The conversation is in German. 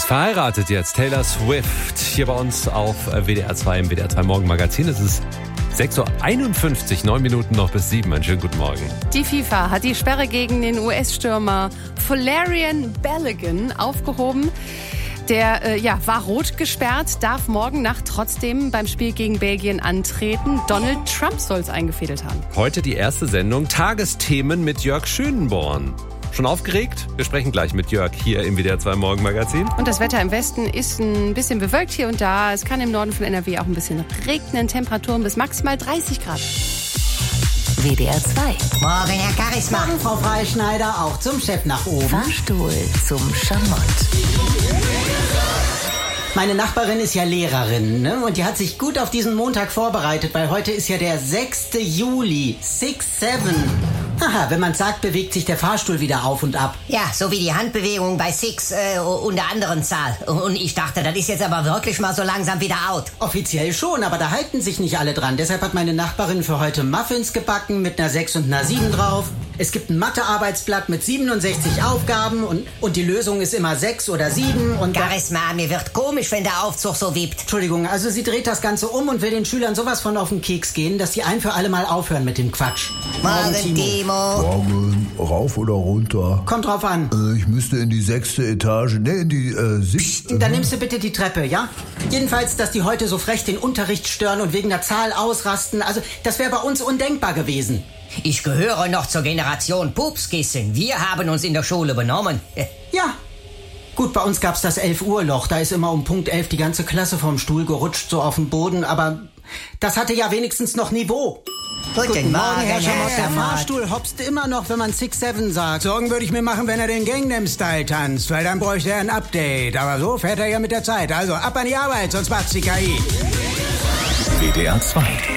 ist verheiratet jetzt. Taylor Swift hier bei uns auf WDR 2 im WDR 2 Morgenmagazin. Es ist 6.51 Uhr, 9 Minuten noch bis 7. Einen schönen guten Morgen. Die FIFA hat die Sperre gegen den US-Stürmer Folarin Balogun aufgehoben. Der war rot gesperrt, darf morgen Nacht trotzdem beim Spiel gegen Belgien antreten. Donald Trump soll es eingefädelt haben. Heute die erste Sendung Tagesthemen mit Jörg Schönborn. Schon aufgeregt? Wir sprechen gleich mit Jörg hier im WDR 2 Morgenmagazin. Und das Wetter im Westen ist ein bisschen bewölkt hier und da. Es kann im Norden von NRW auch ein bisschen regnen. Temperaturen bis maximal 30 Grad. WDR 2. Morgen, Herr Charisma. Morgen, Frau Freischneider, auch zum Chef nach oben. Fahrstuhl zum Schamott. Meine Nachbarin ist ja Lehrerin, ne? Und die hat sich gut auf diesen Montag vorbereitet, weil heute ist ja der 6. Juli. 6-7. Haha, wenn man sagt, bewegt sich der Fahrstuhl wieder auf und ab. Ja, so wie die Handbewegung bei Six und der anderen Zahl. Und ich dachte, das ist jetzt aber wirklich mal so langsam wieder out. Offiziell schon, aber da halten sich nicht alle dran. Deshalb hat meine Nachbarin für heute Muffins gebacken mit einer 6 und einer 7 drauf. Es gibt ein Mathearbeitsblatt mit 67 Aufgaben und die Lösung ist immer 6 oder 7. Und Charisma, mir wird komisch, wenn der Aufzug so wiebt. Entschuldigung, also sie dreht das Ganze um und will den Schülern sowas von auf den Keks gehen, dass die ein für alle Mal aufhören mit dem Quatsch. Morgen, Timo. Morgen, rauf oder runter? Kommt drauf an. Ich müsste in die 6. Etage, in die 7. Dann nimmst du bitte die Treppe, ja? Jedenfalls, dass die heute so frech den Unterricht stören und wegen der Zahl ausrasten, also das wäre bei uns undenkbar gewesen. Ich gehöre noch zur Generation Pupskissen. Wir haben uns in der Schule benommen. Ja. Gut, bei uns gab's das 11-Uhr-Loch. Da ist immer um Punkt 11 die ganze Klasse vom Stuhl gerutscht, so auf den Boden. Aber das hatte ja wenigstens noch Niveau. Guten Morgen, Herr Schamott. Der Schamott. Fahrstuhl hopst immer noch, wenn man 6-7 sagt. Sorgen würde ich mir machen, wenn er den Gangnam-Style tanzt, weil dann bräuchte er ein Update. Aber so fährt er ja mit der Zeit. Also ab an die Arbeit, sonst macht's die KI. WDR 2